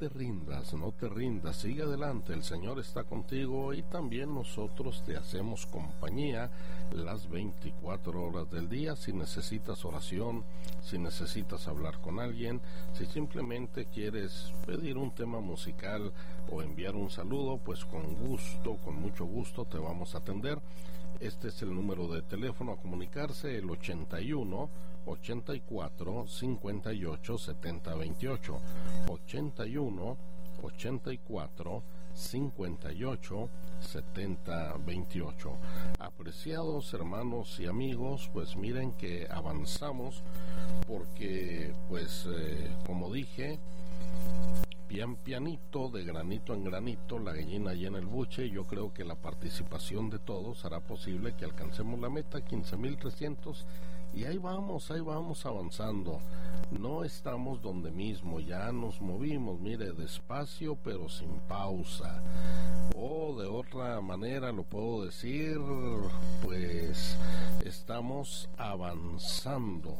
te rindas, no te rindas, sigue adelante, el Señor está contigo y también nosotros te hacemos compañía las 24 horas del día. Si necesitas oración, si necesitas hablar con alguien, si simplemente quieres pedir un tema musical o enviar un saludo, pues con gusto, con mucho gusto te vamos a atender. Este es el número de teléfono a comunicarse, el 81 84 58 70 28, 81 84 58 70 28. Apreciados hermanos y amigos, pues miren que avanzamos porque pues como dije, pian pianito, de granito en granito, la gallina llena el buche. Yo creo que la participación de todos hará posible que alcancemos la meta, 15,300, y ahí vamos avanzando. No estamos donde mismo, ya nos movimos, mire, despacio pero sin pausa. O de otra manera lo puedo decir, pues estamos avanzando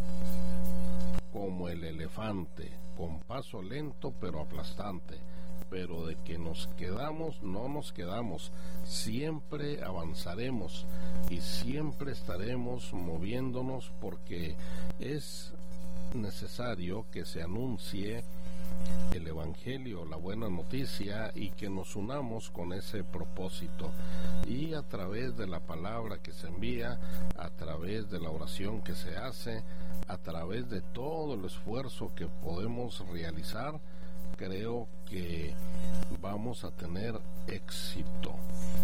como el elefante, con paso lento pero aplastante. Pero de que nos quedamos, no nos quedamos, siempre avanzaremos y siempre estaremos moviéndonos, porque es necesario que se anuncie el Evangelio, la buena noticia, y que nos unamos con ese propósito. Y a través de la palabra que se envía, a través de la oración que se hace, a través de todo el esfuerzo que podemos realizar, creo que vamos a tener éxito,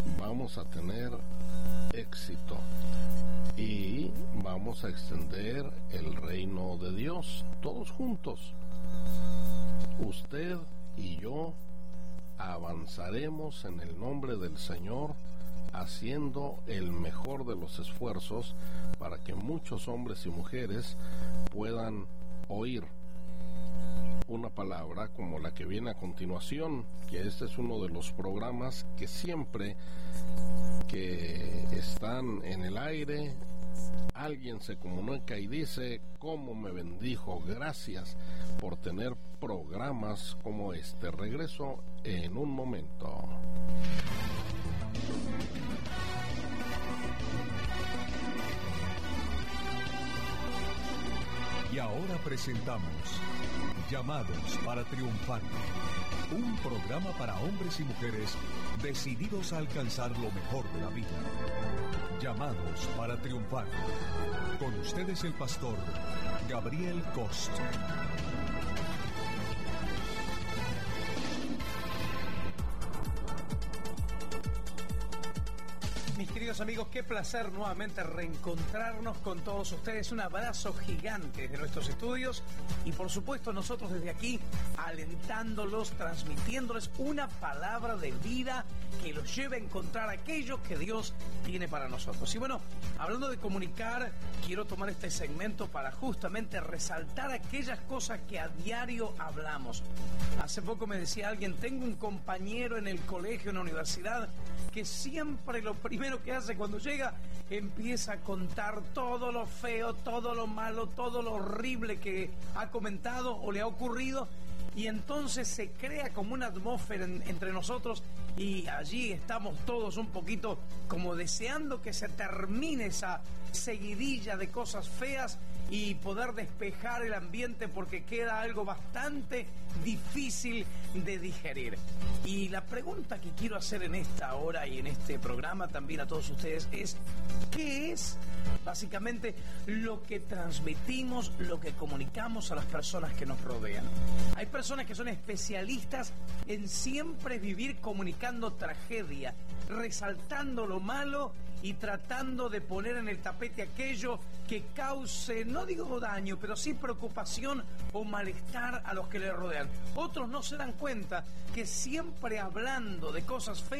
y vamos a extender el reino de Dios todos juntos. Usted y yo avanzaremos en el nombre del Señor, haciendo el mejor de los esfuerzos para que muchos hombres y mujeres puedan oír una palabra como la que viene a continuación, que este es uno de los programas que siempre que están en el aire, alguien se comunica y dice: ¿cómo me bendijo? Gracias por tener programas como este. Regreso en un momento. Y ahora presentamos Llamados para Triunfar, un programa para hombres y mujeres decididos a alcanzar lo mejor de la vida. Llamados para Triunfar. Con ustedes el pastor Gabriel Cost. Mis queridos amigos, qué placer nuevamente reencontrarnos con todos ustedes. Un abrazo gigante desde nuestros estudios y por supuesto nosotros desde aquí alentándolos, transmitiéndoles una palabra de vida que los lleve a encontrar aquello que Dios tiene para nosotros. Y bueno, hablando de comunicar, quiero tomar este segmento para justamente resaltar aquellas cosas que a diario hablamos. Hace poco me decía alguien: tengo un compañero en el colegio, en la universidad, que siempre lo primero que hace cuando llega empieza a contar todo lo feo, todo lo malo, todo lo horrible que ha comentado o le ha ocurrido, y entonces se crea como una atmósfera entre nosotros y allí estamos todos un poquito como deseando que se termine esa seguidilla de cosas feas y poder despejar el ambiente, porque queda algo bastante difícil de digerir. Y la pregunta que quiero hacer en esta hora y en este programa también a todos ustedes es: ¿qué es básicamente lo que transmitimos, lo que comunicamos a las personas que nos rodean? Hay personas que son especialistas en siempre vivir comunicando tragedia, resaltando lo malo y tratando de poner en el tapete aquello que cause, no digo daño, pero sí preocupación o malestar a los que le rodean. Otros no se dan cuenta que siempre hablando de cosas feas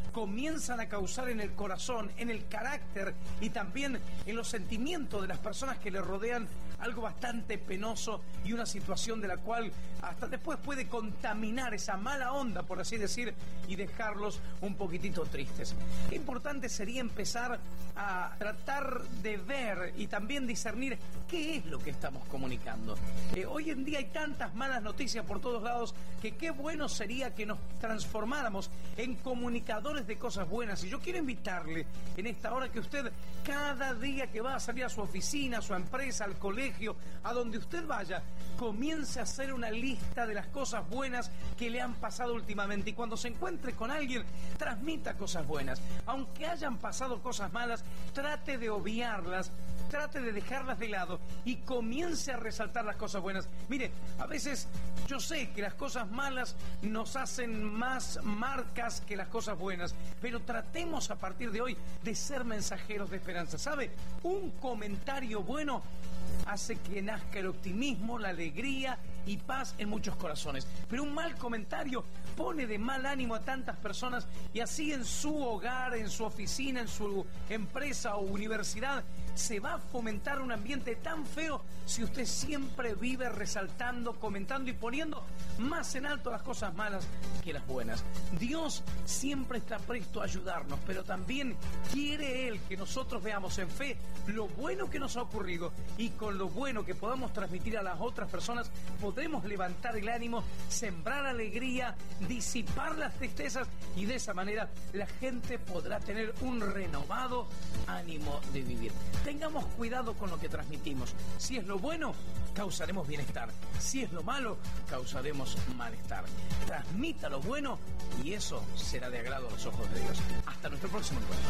comienzan a causar en el corazón, en el carácter y también en los sentimientos de las personas que le rodean algo bastante penoso y una situación de la cual hasta después puede contaminar esa mala onda, por así decir, y dejarlos un poquitito tristes. Qué importante sería empezar a tratar de ver y también discernir qué es lo que estamos comunicando. Hoy en día hay tantas malas noticias por todos lados que qué bueno sería que nos transformáramos en comunicadores de cosas buenas. Y yo quiero invitarle en esta hora que usted, cada día que va a salir a su oficina, a su empresa, al colegio, a donde usted vaya, comience a hacer una lista de las cosas buenas que le han pasado últimamente. Y cuando se encuentre con alguien, transmita cosas buenas. Aunque hayan pasado cosas malas, trate de obviarlas, trate de dejarlas de lado y comience a resaltar las cosas buenas. Mire, a veces yo sé que las cosas malas nos hacen más marcas que las cosas buenas, pero tratemos a partir de hoy de ser mensajeros de esperanza. ¿Sabe? Un comentario bueno hace que nazca el optimismo, la alegría y paz en muchos corazones. Pero un mal comentario pone de mal ánimo a tantas personas, y así en su hogar, en su oficina, en su empresa o universidad se va a fomentar un ambiente tan feo si usted siempre vive resaltando, comentando y poniendo más en alto las cosas malas que las buenas. Dios siempre está presto a ayudarnos, pero también quiere Él que nosotros veamos en fe lo bueno que nos ha ocurrido, y con lo bueno que podamos transmitir a las otras personas podremos levantar el ánimo, sembrar alegría, disipar las tristezas, y de esa manera la gente podrá tener un renovado ánimo de vivir. Tengamos cuidado con lo que transmitimos. Si es lo bueno, causaremos bienestar. Si es lo malo, causaremos malestar. Transmita lo bueno y eso será de agrado a los ojos de Dios. Hasta nuestro próximo encuentro.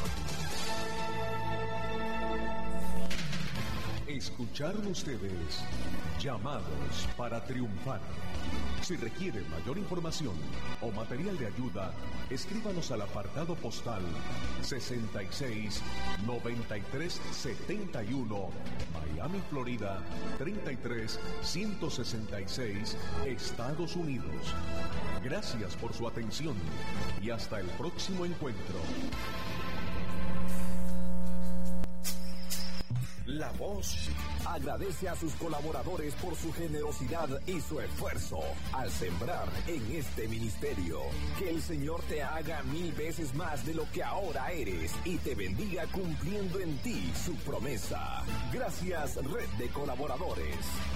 Escucharon ustedes Llamados para Triunfar. Si requiere mayor información o material de ayuda, escríbanos al apartado postal 669371, Miami, Florida 33166, Estados Unidos. Gracias por su atención y hasta el próximo encuentro. La Voz agradece a sus colaboradores por su generosidad y su esfuerzo al sembrar en este ministerio. Que el Señor te haga 1000 veces más de lo que ahora eres y te bendiga cumpliendo en ti su promesa. Gracias, Red de Colaboradores.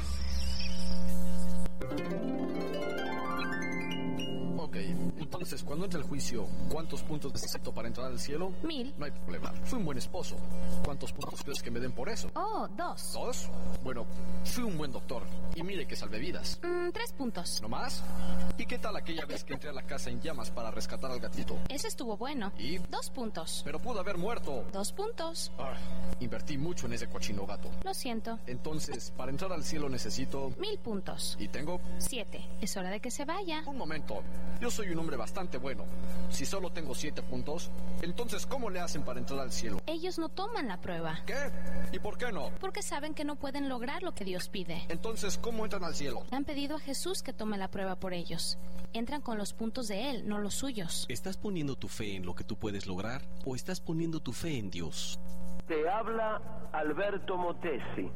Ok, entonces cuando entre el juicio, ¿cuántos puntos necesito para entrar al cielo? 1000. No hay problema. Fui un buen esposo. ¿Cuántos puntos crees que me den por eso? Oh, 2. ¿2? Bueno, fui un buen doctor. Y mire que salvé vidas. 3 puntos. ¿No más? ¿Y qué tal aquella vez que entré a la casa en llamas para rescatar al gatito? Ese estuvo bueno. ¿Y? 2 puntos. Pero pudo haber muerto. 2 puntos. Invertí mucho en ese cochino gato. Lo siento. Entonces, para entrar al cielo necesito... 1000 puntos. ¿Y tengo? 7. Es hora de que se vaya. Un momento. Yo soy un hombre bastante bueno. Si solo tengo 7 puntos, entonces ¿cómo le hacen para entrar al cielo? Ellos no toman la prueba. ¿Qué? ¿Y por qué no? Porque saben que no pueden lograr lo que Dios pide. Entonces, ¿cómo entran al cielo? Le han pedido a Jesús que tome la prueba por ellos. Entran con los puntos de Él, no los suyos. ¿Estás poniendo tu fe en lo que tú puedes lograr o estás poniendo tu fe en Dios? Te habla Alberto Motesi.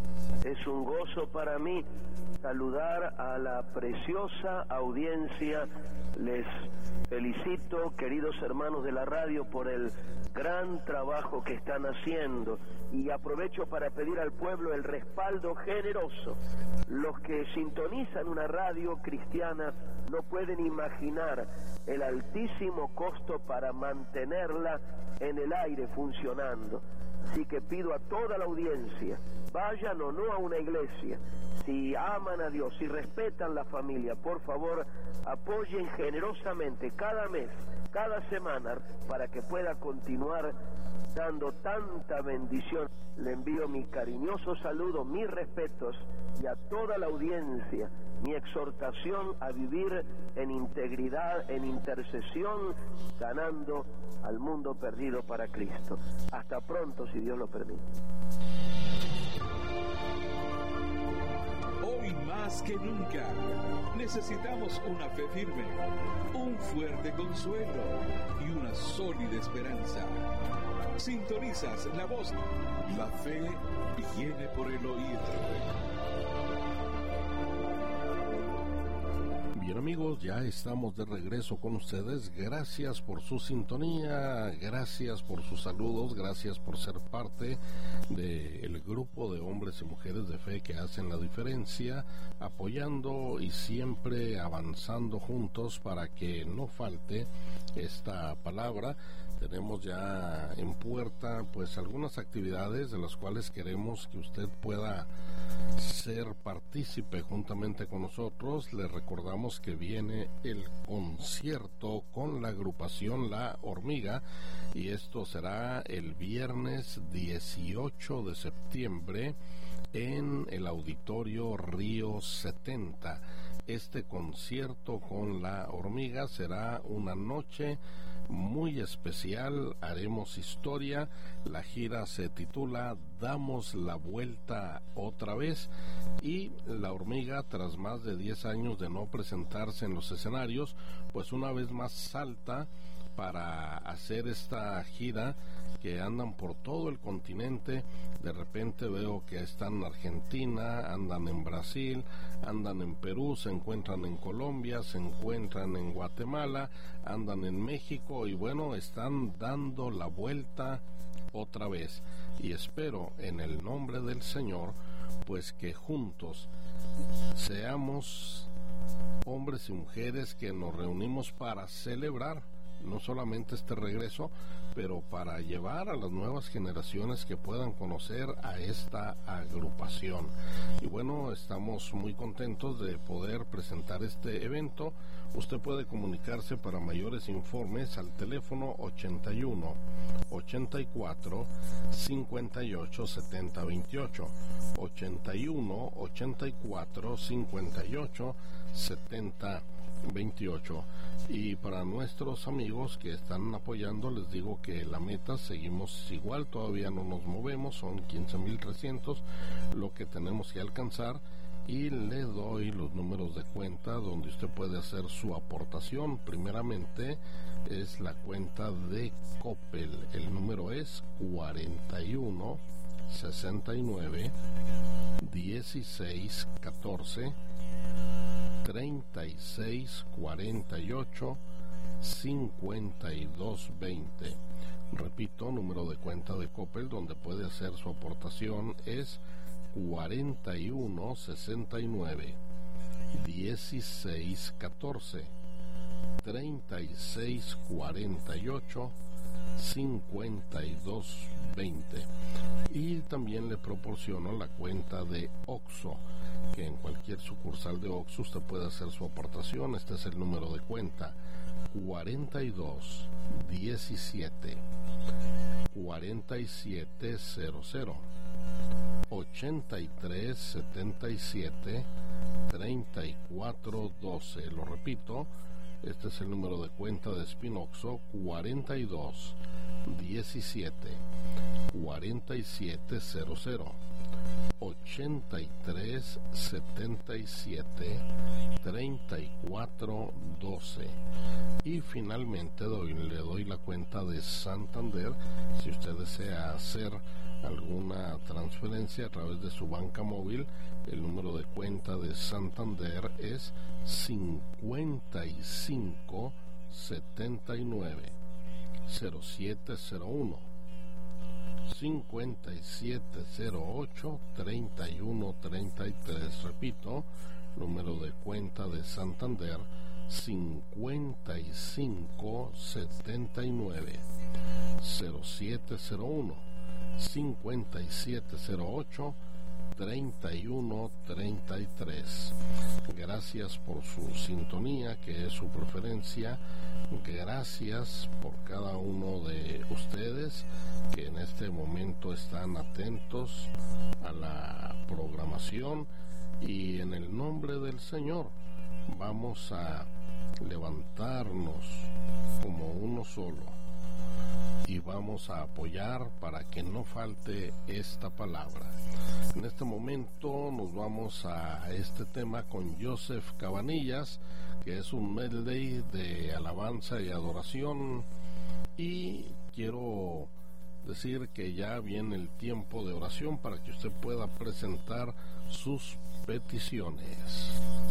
Es un gozo para mí saludar a la preciosa audiencia. Les felicito, queridos hermanos de la radio, por el gran trabajo que están haciendo, y aprovecho para pedir al pueblo el respaldo generoso. Los que sintonizan una radio cristiana no pueden imaginar el altísimo costo para mantenerla en el aire funcionando. Así que pido a toda la audiencia, vayan o no a una iglesia, si aman a Dios, si respetan la familia, por favor, apoyen generosamente cada mes, cada semana, para que pueda continuar dando tanta bendición. Le envío mi cariñoso saludo, mis respetos, y a toda la audiencia mi exhortación a vivir en integridad, en intercesión, ganando al mundo perdido para Cristo. Hasta pronto, si Dios lo permite. Hoy más más que nunca, necesitamos una fe firme, un fuerte consuelo y una sólida esperanza. Sintonizas la voz. La fe viene por el oír. Bien amigos, ya estamos de regreso con ustedes. Gracias por su sintonía, gracias por sus saludos, gracias por ser parte del grupo de hombres y mujeres de fe que hacen la diferencia, apoyando y siempre avanzando juntos para que no falte esta palabra. Tenemos ya en puerta pues algunas actividades de las cuales queremos que usted pueda ser partícipe juntamente con nosotros. Les recordamos que viene el concierto con la agrupación La Hormiga y esto será el viernes 18 de septiembre en el Auditorio Río 70. Este concierto con La Hormiga será una noche muy especial, haremos historia. La gira se titula Damos la Vuelta Otra Vez y La Hormiga, tras más de 10 años de no presentarse en los escenarios, pues una vez más salta para hacer esta gira, que andan por todo el continente. De repente veo que están en Argentina, andan en Brasil, andan en Perú, se encuentran en Colombia, se encuentran en Guatemala, andan en México y bueno, están dando la vuelta otra vez. Y espero en el nombre del Señor pues que juntos seamos hombres y mujeres que nos reunimos para celebrar no solamente este regreso, pero para llevar a las nuevas generaciones que puedan conocer a esta agrupación. Y bueno, estamos muy contentos de poder presentar este evento. Usted puede comunicarse para mayores informes al teléfono 81 84 58 70 28, 81 84 58 70 28. Y para nuestros amigos que están apoyando, les digo que la meta seguimos igual, todavía no nos movemos, son 15,300 lo que tenemos que alcanzar, y le doy los números de cuenta donde usted puede hacer su aportación. Primeramente es la cuenta de Coppel, el número es 41 69 16 14 36 48 52 20. Repito, número de cuenta de Coppel donde puede hacer su aportación es 41 69 16 14 36 48 52 20. Y también le proporciono la cuenta de OXXO, que en cualquier sucursal de OXXO usted puede hacer su aportación. Este es el número de cuenta: 42 17 4700 83 77 34 12. Lo repito, este es el número de cuenta de Spinoxo: 42 17 4700 83 77 34 12. Y finalmente le doy la cuenta de Santander si usted desea hacer alguna transferencia a través de su banca móvil. El número de cuenta de Santander es 55 79 0701 5708 3133. Repito, número de cuenta de Santander: 55 79 0701 5708 3133. Gracias por su sintonía, que es su preferencia. Gracias por cada uno de ustedes que en este momento están atentos a la programación, y en el nombre del Señor vamos a levantarnos como uno solo y vamos a apoyar para que no falte esta palabra. En este momento nos vamos a este tema con Joseph Cabanillas, que es un medley de alabanza y adoración, y quiero decir que ya viene el tiempo de oración para que usted pueda presentar sus peticiones.